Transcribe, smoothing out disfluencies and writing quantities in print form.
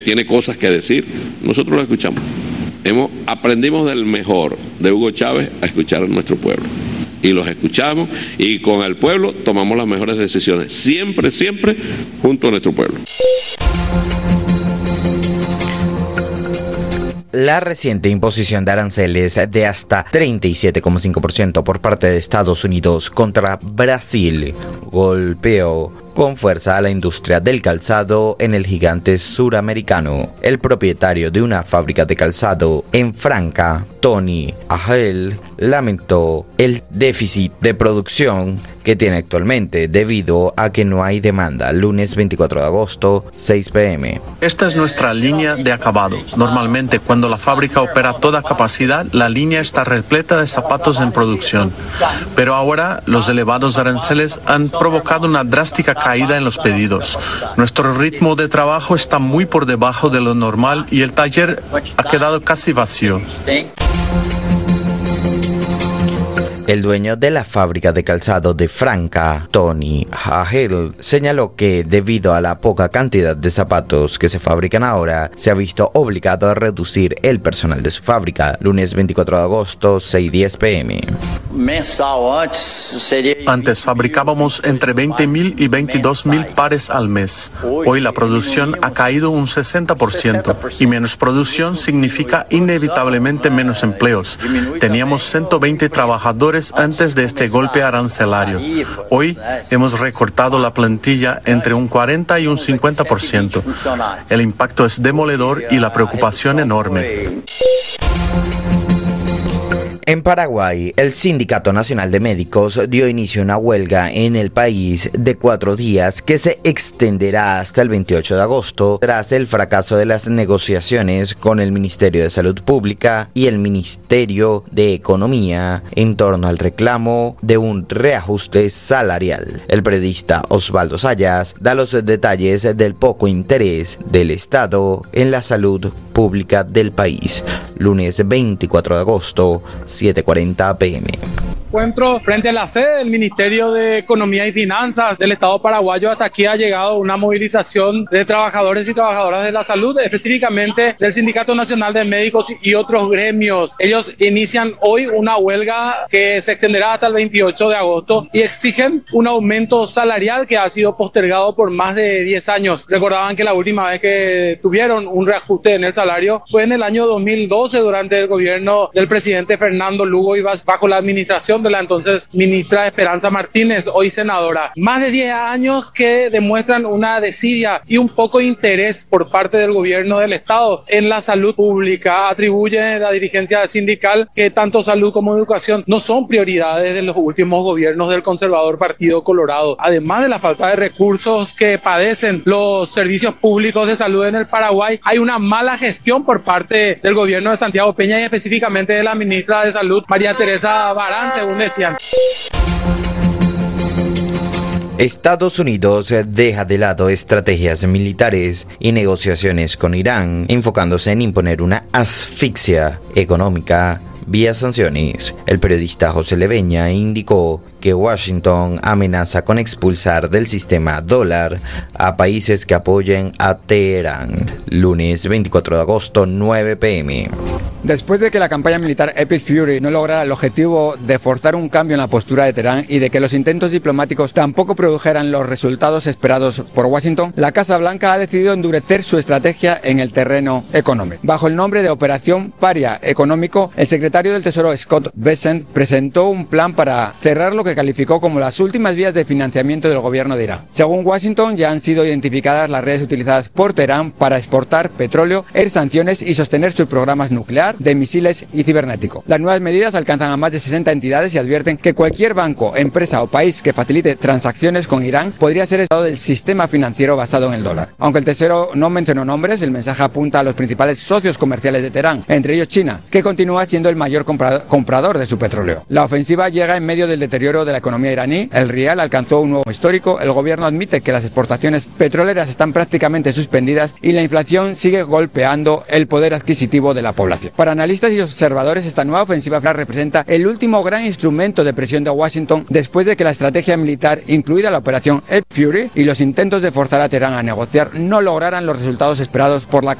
Tiene cosas que decir, nosotros lo escuchamos. Aprendimos del mejor de Hugo Chávez a escuchar a nuestro pueblo. Y los escuchamos y con el pueblo tomamos las mejores decisiones. Siempre, siempre junto a nuestro pueblo. La reciente imposición de aranceles de hasta 37,5% por parte de Estados Unidos contra Brasil golpeó con fuerza a la industria del calzado en el gigante suramericano. El propietario de una fábrica de calzado en Franca, Tony Agel, lamentó el déficit de producción que tiene actualmente debido a que no hay demanda. Lunes 24 de agosto, 6 p.m. Esta es nuestra línea de acabado. Normalmente, cuando la fábrica opera a toda capacidad, la línea está repleta de zapatos en producción. Pero ahora, los elevados aranceles han provocado una drástica caída en los pedidos. Nuestro ritmo de trabajo está muy por debajo de lo normal y el taller ha quedado casi vacío. El dueño de la fábrica de calzado de Franca, Tony Agel, señaló que debido a la poca cantidad de zapatos que se fabrican ahora, se ha visto obligado a reducir el personal de su fábrica. Lunes 24 de agosto, 6:10 p.m. Antes fabricábamos entre 20.000 y 22.000 pares al mes. Hoy la producción ha caído un 60% y menos producción significa inevitablemente menos empleos. Teníamos 120 trabajadores antes de este golpe arancelario. Hoy hemos recortado la plantilla entre un 40 y un 50%. El impacto es demoledor y la preocupación enorme. En Paraguay, el Sindicato Nacional de Médicos dio inicio a una huelga en el país de 4 días que se extenderá hasta el 28 de agosto tras el fracaso de las negociaciones con el Ministerio de Salud Pública y el Ministerio de Economía en torno al reclamo de un reajuste salarial. El periodista Osvaldo Sayas da los detalles del poco interés del Estado en la salud pública del país. Lunes 24 de agosto, 7:40 p.m. Encuentro frente a la sede del Ministerio de Economía y Finanzas del Estado paraguayo. Hasta aquí ha llegado una movilización de trabajadores y trabajadoras de la salud, específicamente del Sindicato Nacional de Médicos y otros gremios. Ellos inician hoy una huelga que se extenderá hasta el 28 de agosto y exigen un aumento salarial que ha sido postergado por más de 10 años. Recordaban que la última vez que tuvieron un reajuste en el salario fue en el año 2012 durante el gobierno del presidente Fernando Lugo y bajo la administración de la entonces ministra Esperanza Martínez, hoy senadora. Más de 10 años que demuestran una desidia y un poco interés por parte del gobierno del Estado en la salud pública. Atribuye la dirigencia sindical que tanto salud como educación no son prioridades de los últimos gobiernos del conservador Partido Colorado. Además de la falta de recursos que padecen los servicios públicos de salud en el Paraguay, hay una mala gestión por parte del gobierno de Santiago Peña y específicamente de la ministra de Salud, María Teresa Barán, según decían. Estados Unidos deja de lado estrategias militares y negociaciones con Irán, enfocándose en imponer una asfixia económica vía sanciones. El periodista José Leveña indicó que Washington amenaza con expulsar del sistema dólar a países que apoyen a Teherán. Lunes 24 de agosto, 9 p.m. Después de que la campaña militar Epic Fury no lograra el objetivo de forzar un cambio en la postura de Teherán y de que los intentos diplomáticos tampoco produjeran los resultados esperados por Washington, la Casa Blanca ha decidido endurecer su estrategia en el terreno económico. Bajo el nombre de Operación Paria Económico, el secretario del Tesoro Scott Bessent presentó un plan para cerrar lo que calificó como las últimas vías de financiamiento del gobierno de Irán. Según Washington, ya han sido identificadas las redes utilizadas por Teherán para exportar petróleo, sanciones y sostener sus programas nuclear, de misiles y cibernético. Las nuevas medidas alcanzan a más de 60 entidades y advierten que cualquier banco, empresa o país que facilite transacciones con Irán podría ser estado del sistema financiero basado en el dólar. Aunque el Tesoro no mencionó nombres, el mensaje apunta a los principales socios comerciales de Teherán, entre ellos China, que continúa siendo el mayor comprador de su petróleo. La ofensiva llega en medio del deterioro de la economía iraní. El rial alcanzó un nuevo histórico, el gobierno admite que las exportaciones petroleras están prácticamente suspendidas y la inflación sigue golpeando el poder adquisitivo de la población. Para analistas y observadores, esta nueva ofensiva representa el último gran instrumento de presión de Washington después de que la estrategia militar, incluida la operación Epic Fury y los intentos de forzar a Teherán a negociar, no lograran los resultados esperados por la